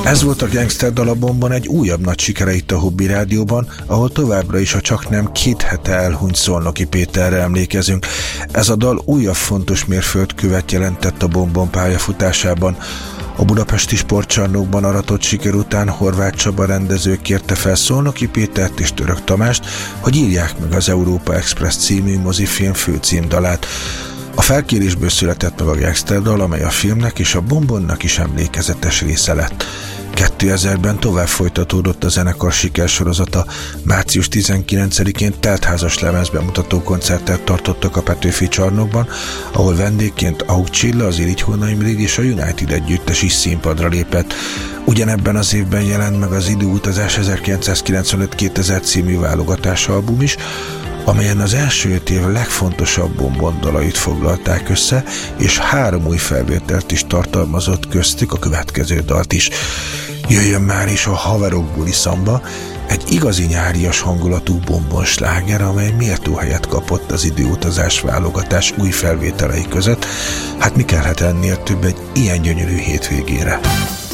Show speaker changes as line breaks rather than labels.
Ez volt a Gangster dal a Bombon egy újabb nagy sikere itt a Hobby Rádióban, ahol továbbra is a csaknem 2 hete elhunyt Szolnoki Péterre emlékezünk. Ez a dal újabb fontos mérföldkövet jelentett a Bombon pályafutásában. A budapesti sportcsarnokban aratott siker után Horváth Csaba rendező kérte fel Szolnoki Pétert és Török Tamást, hogy írják meg az Európa Express című mozifilm főcímdalát. A felkérésből született meg a Gangster dal, amely a filmnek és a Bombonnak is emlékezetes része lett. 2000-ben tovább folytatódott a zenekar sikersorozata. Március 19-én teltházas lemezbemutató koncertet tartottak a Petőfi Csarnokban, ahol vendégként Auk Csilla, az Irigy Hóna Imre és a United együttes is színpadra lépett. Ugyanebben az évben jelent meg az Időutazás 1995-2000 című válogatás album is, amelyen az első 5 év legfontosabb Bombon dalait foglalták össze, és 3 új felvételt is tartalmazott, köztük a következő dalt is. Jöjjön már is a Haverok buli szamba, egy igazi nyárias hangulatú Bombon sláger, amely méltó helyet kapott az Időutazás válogatás új felvételei között. Hát mi kellhet ennél több egy ilyen gyönyörű hétvégére?